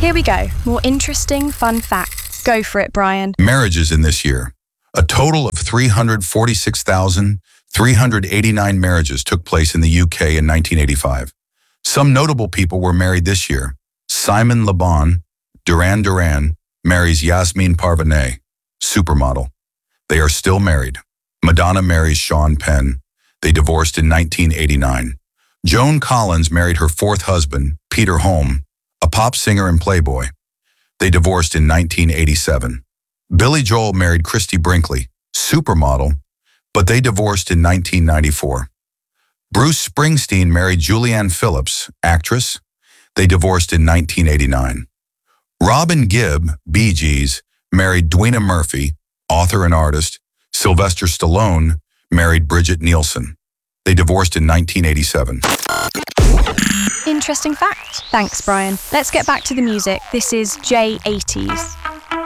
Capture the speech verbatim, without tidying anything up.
Here we go. More interesting, fun facts. Go for it, Brian. Marriages in this year. A total of three hundred forty-six thousand three hundred eighty-nine marriages took place in the U K in nineteen eighty-five. Some notable people were married this year. Simon Le Bon, Duran Duran, marries Yasmin Parvaneh, supermodel. They are still married. Madonna marries Sean Penn. They divorced in nineteen eighty-nine. Joan Collins married her fourth husband, Peter Holm, a pop singer and playboy. They divorced in nineteen eighty-seven. Billy Joel married Christy Brinkley, supermodel, but they divorced in nineteen ninety-four. Bruce Springsteen married Julianne Phillips, actress. They divorced in nineteen eighty-nine. Robin Gibb, Bee Gees, married Dwena Murphy, author and artist. Sylvester Stallone married Bridget Nielsen. They divorced in nineteen eighty-seven. Interesting fact. Thanks, Brian. Let's get back to the music. This is J eighties.